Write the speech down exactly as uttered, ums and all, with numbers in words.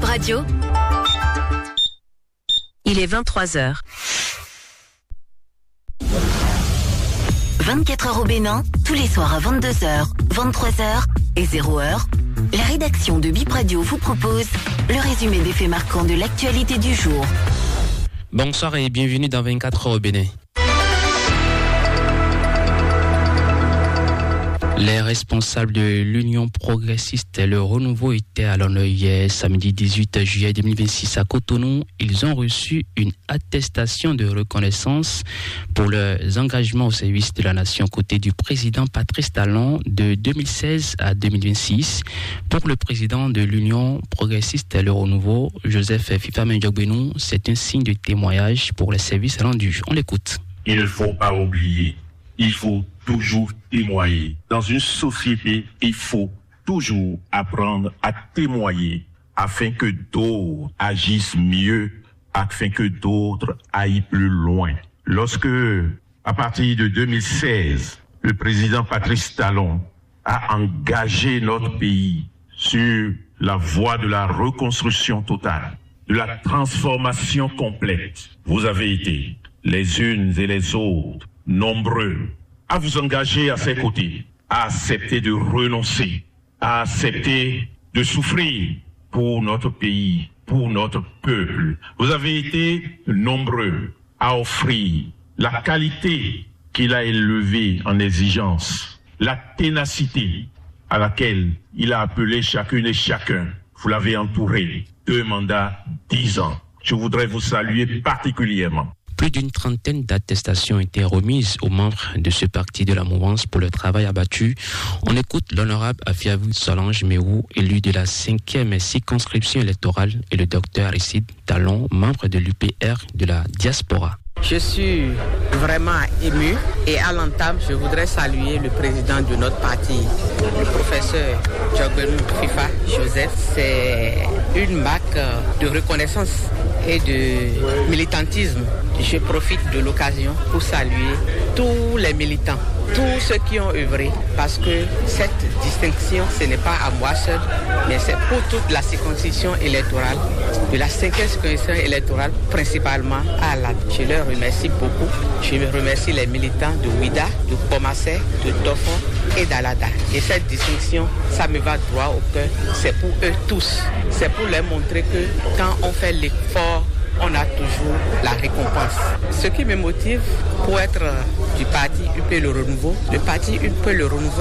Bip Radio. Il est vingt-trois heures. vingt-quatre heures au Bénin, tous les soirs à vingt-deux heures, vingt-trois heures et zéro heure. La rédaction de Bip Radio vous propose le résumé des faits marquants de l'actualité du jour. Bonsoir et bienvenue dans vingt-quatre heures au Bénin. Les responsables de l'Union progressiste et le renouveau étaient à l'honneur hier, samedi dix-huit juillet deux mille vingt-six à Cotonou. Ils ont reçu une attestation de reconnaissance pour leurs engagements au service de la nation aux côtés du président Patrice Talon de deux mille seize à deux mille vingt-six. Pour le président de l'Union progressiste et le renouveau, Joseph Fifa-Mendiogbenou, c'est un signe de témoignage pour les services rendus. On l'écoute. Il ne faut pas oublier, il faut toujours témoigner. Dans une société, il faut toujours apprendre à témoigner afin que d'autres agissent mieux, afin que d'autres aillent plus loin. Lorsque, à partir de deux mille seize, le président Patrice Talon a engagé notre pays sur la voie de la reconstruction totale, de la transformation complète, vous avez été, les unes et les autres, nombreux, à vous engager à ses côtés, à accepter de renoncer, à accepter de souffrir pour notre pays, pour notre peuple. Vous avez été nombreux à offrir la qualité qu'il a élevée en exigence, la ténacité à laquelle il a appelé chacune et chacun. Vous l'avez entouré. Deux mandats, dix ans. Je voudrais vous saluer particulièrement. Plus d'une trentaine d'attestations ont été remises aux membres de ce parti de la mouvance pour le travail abattu. On écoute l'honorable Afiavou Solange Mérou, élu de la cinquième circonscription électorale, et le docteur Aristide Talon, membre de l'U P R de la diaspora. Je suis vraiment ému et à l'entame, je voudrais saluer le président de notre parti, le professeur Djogbenou Fifa Joseph. C'est une marque de reconnaissance et de militantisme. Je profite de l'occasion pour saluer tous les militants, tous ceux qui ont œuvré, parce que cette distinction, ce n'est pas à moi seul, mais c'est pour toute la circonscription électorale, de la cinquième circonscription électorale, principalement à la. Je leur remercie beaucoup. Je remercie les militants de Ouida, de Pomassé, de Tofon et d'Alada. Et cette distinction, ça me va droit au cœur. C'est pour eux tous. C'est pour leur montrer que quand on fait l'effort, on a toujours la récompense. Ce qui me motive pour être du parti U P Le Renouveau, le parti U P Le Renouveau